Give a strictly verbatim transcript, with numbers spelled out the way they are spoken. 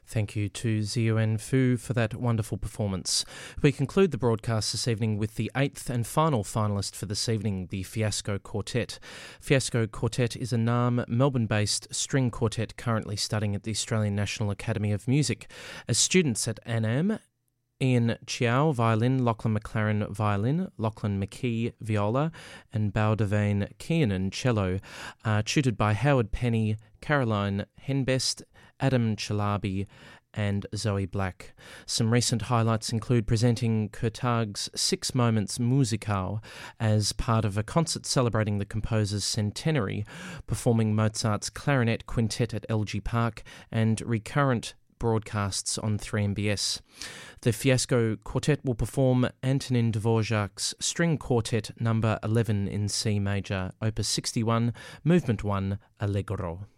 Thank you to Ziyuan Fu for that wonderful performance. We conclude the broadcast this evening with the eighth and final finalist for this evening, the Fiasco Quartet. Fiasco Quartet is a Naarm, Melbourne-based string quartet currently studying at the Australian National Academy of Music. As students at A N A M, Ian Chiao, violin, Lachlan McLaren, violin, Lachlan McKee, viola, and Baudevane Keenan, cello, are tutored by Howard Penny, Caroline Henbest, Adam Chalabi, and Zoe Black. Some recent highlights include presenting Kurtag's Six Moments Musical as part of a concert celebrating the composer's centenary, performing Mozart's Clarinet Quintet at L G Park, and recurrent broadcasts on three M B S. The Fiasco Quartet will perform Antonin Dvorak's String Quartet number eleven in C major, opus sixty-one, movement one, Allegro.